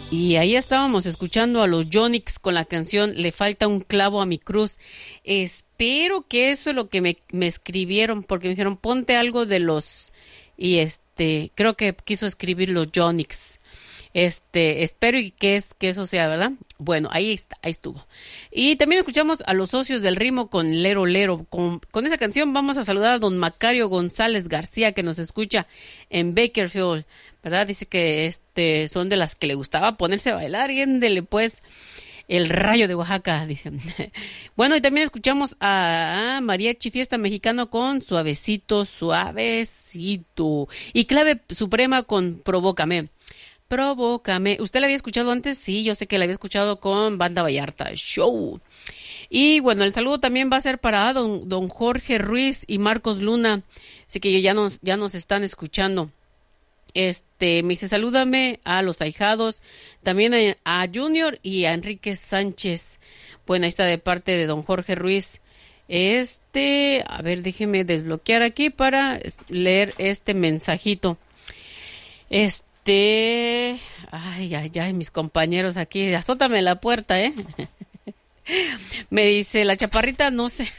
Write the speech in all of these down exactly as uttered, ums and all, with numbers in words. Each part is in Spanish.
Y ahí estábamos escuchando a los Yonix con la canción Le falta un clavo a mi cruz. Espero que eso es lo que me, me escribieron, porque me dijeron ponte algo de los... Y este, creo que quiso escribir los Yonix. Este, espero y que es que eso sea, ¿verdad? Bueno, ahí está, ahí estuvo. Y también escuchamos a los Socios del Ritmo con Lero Lero. Con, con esa canción vamos a saludar a don Macario González García, que nos escucha en Bakersfield, ¿verdad? Dice que este son de las que le gustaba ponerse a bailar. Y ándele pues, el rayo de Oaxaca, dice. Bueno, y también escuchamos a, a Mariachi Fiesta Mexicano con Suavecito, Suavecito. Y Clave Suprema con Provócame. Provócame. ¿Usted la había escuchado antes? Sí, yo sé que la había escuchado con Banda Vallarta Show. Y bueno, el saludo también va a ser para don, don Jorge Ruiz y Marcos Luna. Así que ya nos, ya nos están escuchando. Este, me dice, salúdame a los ahijados, también a, a Junior y a Enrique Sánchez. Bueno, ahí está de parte de don Jorge Ruiz. Este, a ver, déjeme desbloquear aquí para leer este mensajito. Este, Este, ay, ay, ay, mis compañeros aquí, azótame la puerta, ¿eh? Me dice, la chaparrita no se...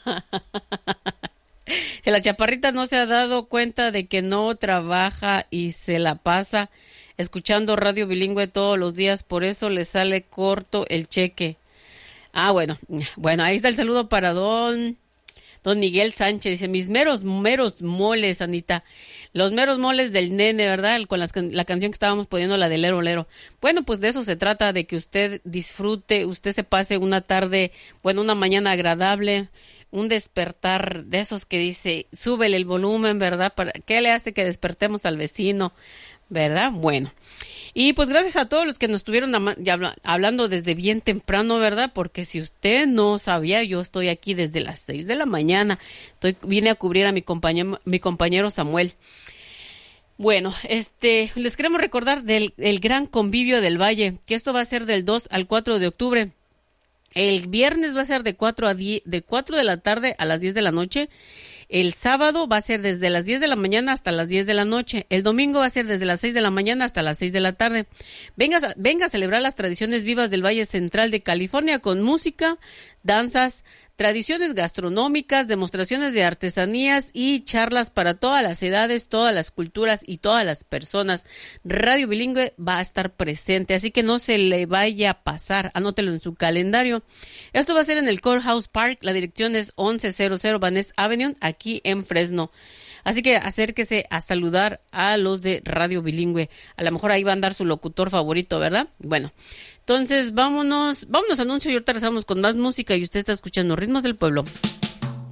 la chaparrita no se ha dado cuenta de que no trabaja y se la pasa escuchando radio bilingüe todos los días, por eso le sale corto el cheque. Ah, bueno, bueno, ahí está el saludo para don... Don Miguel Sánchez dice, mis meros, meros moles, Anita. Los meros moles del nene, ¿verdad? Con las, la canción que estábamos poniendo, la del Lero Lero. Bueno, pues de eso se trata, de que usted disfrute, usted se pase una tarde, bueno, una mañana agradable, un despertar de esos que dice, súbele el volumen, ¿verdad? ¿Para qué le hace que despertemos al vecino? ¿Verdad? Bueno. Y pues gracias a todos los que nos estuvieron habla hablando desde bien temprano, ¿verdad? Porque si usted no sabía, yo estoy aquí desde las seis de la mañana. Estoy, vine a cubrir a mi compañero, mi compañero Samuel. Bueno, este, les queremos recordar del el gran convivio del Valle, que esto va a ser del dos al cuatro de octubre. El viernes va a ser de cuatro a diez, de cuatro de la tarde a las diez de la noche. El sábado va a ser desde las diez de la mañana hasta las diez de la noche. El domingo va a ser desde las seis de la mañana hasta las seis de la tarde. Venga, venga a celebrar las tradiciones vivas del Valle Central de California con música, danzas, tradiciones gastronómicas, demostraciones de artesanías y charlas para todas las edades, todas las culturas y todas las personas. Radio Bilingüe va a estar presente, así que no se le vaya a pasar, anótelo en su calendario. Esto va a ser en el Courthouse Park, la dirección es once cero cero Van Ness Avenue, aquí en Fresno. Así que acérquese a saludar a los de Radio Bilingüe. A lo mejor ahí va a andar su locutor favorito, ¿verdad? Bueno, entonces vámonos, vámonos a anuncio y ahorita regresamos con más música y usted está escuchando Ritmos del Pueblo.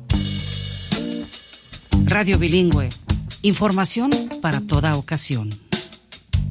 Radio Bilingüe. Información para toda ocasión.